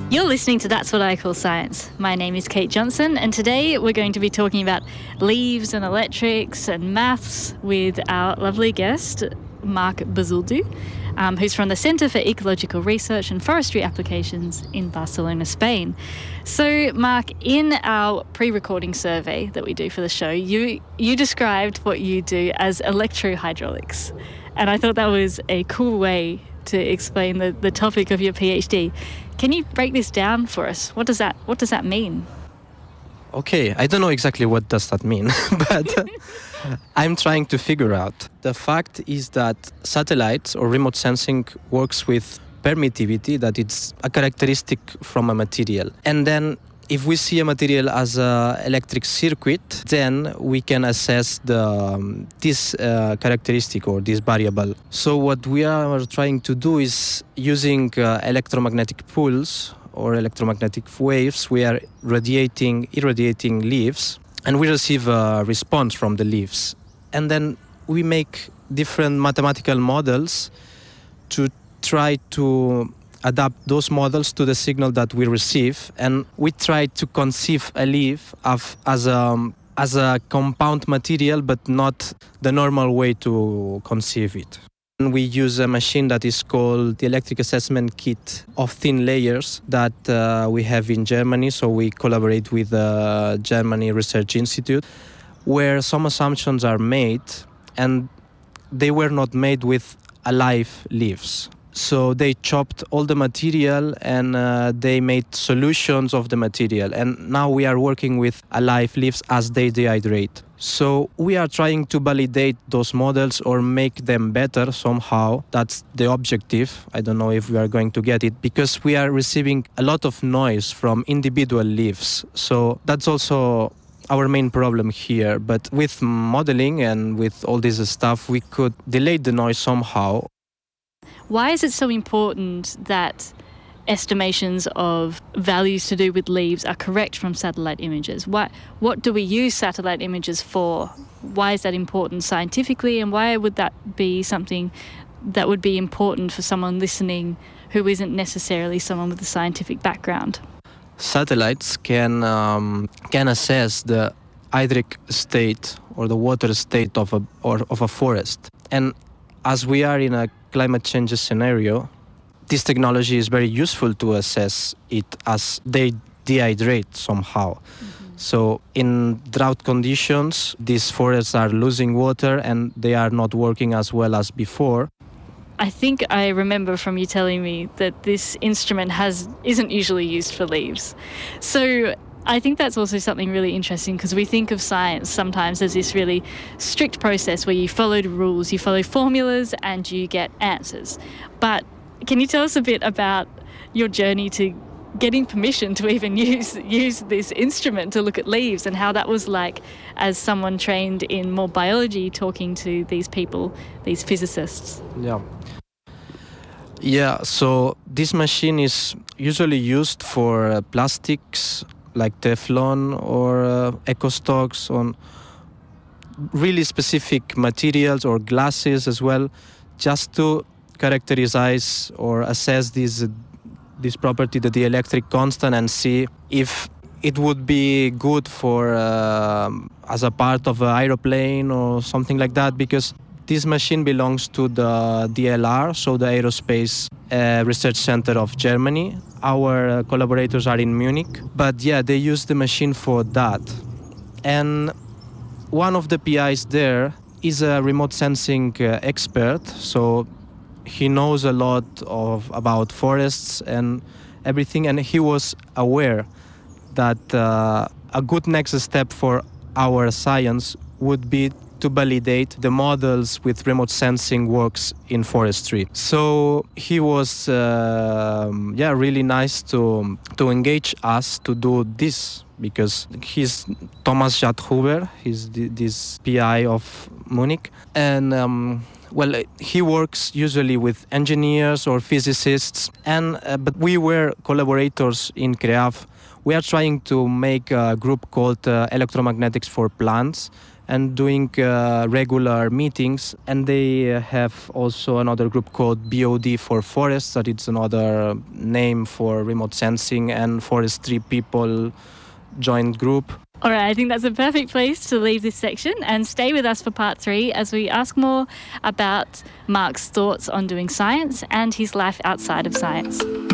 You're listening to That's What I Call Science. My name is Kate Johnson, and today we're going to be talking about leaves and electrics and maths with our lovely guest, Marc Bazaldú, who's from the Centre for Ecological Research and Forestry Applications in Barcelona, Spain. So, Marc, in our pre-recording survey that we do for the show, you described what you do as electrohydraulics, and I thought that was a cool way to explain the topic of your PhD. Can you break this down for us? What does that mean? Okay, I don't know exactly what does that mean, but I'm trying to figure out. The fact is that satellites or remote sensing works with permittivity, that it's a characteristic from a material. And then if we see a material as an electric circuit, then we can assess this characteristic or this variable. So what we are trying to do is using electromagnetic pulse or electromagnetic waves, we are irradiating leaves, and we receive a response from the leaves. And then we make different mathematical models to try to adapt those models to the signal that we receive, and we try to conceive a leaf as a compound material, but not the normal way to conceive it. And we use a machine that is called the Electric Assessment Kit of Thin Layers that we have in Germany. So we collaborate with the Germany Research Institute, where some assumptions are made, and they were not made with alive leaves. So they chopped all the material and they made solutions of the material. And now we are working with alive leaves as they dehydrate. So we are trying to validate those models or make them better somehow. That's the objective. I don't know if we are going to get it, because we are receiving a lot of noise from individual leaves. So that's also our main problem here. But with modeling and with all this stuff, we could delay the noise somehow. Why is it so important that estimations of values to do with leaves are correct from satellite images? What do we use satellite images for? Why is that important scientifically, and why would that be something that would be important for someone listening who isn't necessarily someone with a scientific background? Satellites can assess the hydric state or the water state of a forest. And as we are in a climate change scenario, this technology is very useful to assess it as they dehydrate somehow. Mm-hmm. So in drought conditions, these forests are losing water and they are not working as well as before. I think I remember from you telling me that this instrument isn't usually used for leaves. So I think that's also something really interesting, because we think of science sometimes as this really strict process where you follow the rules, you follow formulas, and you get answers. But can you tell us a bit about your journey to getting permission to even use this instrument to look at leaves, and how that was like as someone trained in more biology talking to these people, these physicists? Yeah, so this machine is usually used for plastics, like Teflon or EcoStox, on really specific materials, or glasses as well, just to characterize or assess this property, the electric constant, and see if it would be good for as a part of an aeroplane or something like that, because this machine belongs to the DLR, so the Aerospace Research Center of Germany. Our collaborators are in Munich, but yeah, they use the machine for that. And one of the PIs there is a remote sensing expert, so he knows a lot about forests and everything, and he was aware that a good next step for our science would be to validate the models with remote sensing works in forestry. So he was really nice to engage us to do this, because he's Thomas Jadhuber, he's this PI of Munich, and he works usually with engineers or physicists, and but we were collaborators in CREAF. We are trying to make a group called Electromagnetics for Plants, and doing regular meetings. And they have also another group called BOD for Forests, that it's another name for remote sensing and forestry people joint group. All right, I think that's a perfect place to leave this section and stay with us for part 3 as we ask more about Mark's thoughts on doing science and his life outside of science.